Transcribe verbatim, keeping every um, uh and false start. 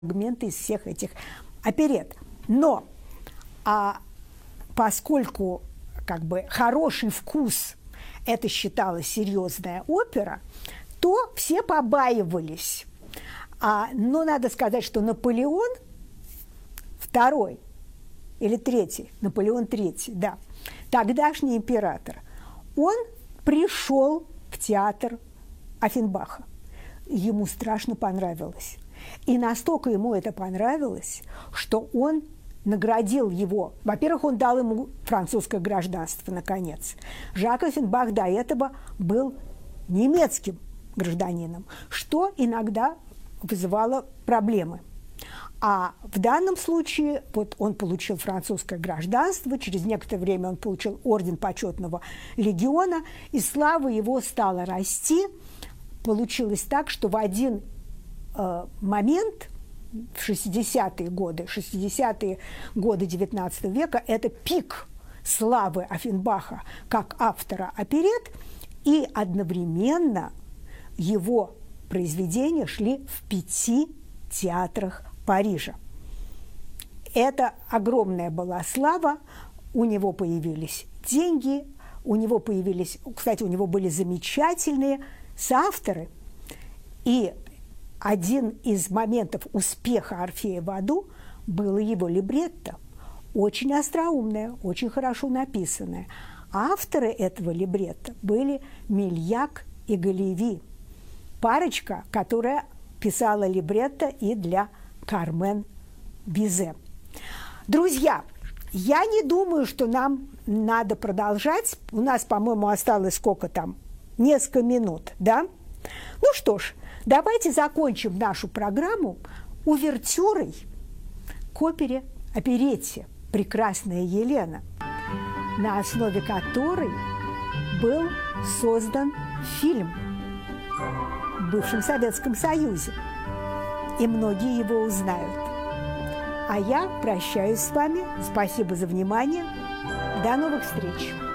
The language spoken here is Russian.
фрагменты из всех этих оперет. Но а, поскольку как бы хороший вкус – это считалась серьезная опера, то все побаивались. А, но надо сказать, что Наполеон второй или третий, Наполеон третий, да, тогдашний император, он пришел в театр Оффенбаха. Ему страшно понравилось. И настолько ему это понравилось, что он наградил его. Во-первых, он дал ему французское гражданство, наконец. Жак Оффенбах до этого был немецким гражданином, что иногда вызывало проблемы. А в данном случае вот он получил французское гражданство, через некоторое время он получил орден почетного легиона, и слава его стала расти. Получилось так, что в один э, момент, в шестидесятые годы, шестидесятые годы девятнадцатого века, это пик славы Оффенбаха как автора оперет, и одновременно его произведения шли в пяти театрах Парижа. Это огромная была слава, у него появились деньги, у него появились, кстати, у него были замечательные соавторы. И один из моментов успеха «Орфея в аду» было его либретто, очень остроумное, очень хорошо написанное. Авторы этого либретто были Мельяк и Галеви, парочка, которая писала либретто и для Кармен Бизе. Друзья, я не думаю, что нам надо продолжать. У нас, по-моему, осталось сколько там? Несколько минут, да? Ну что ж, давайте закончим нашу программу увертюрой к опере оперетте «Прекрасная Елена», на основе которой был создан фильм в бывшем Советском Союзе. И многие его узнают. А я прощаюсь с вами. Спасибо за внимание. До новых встреч!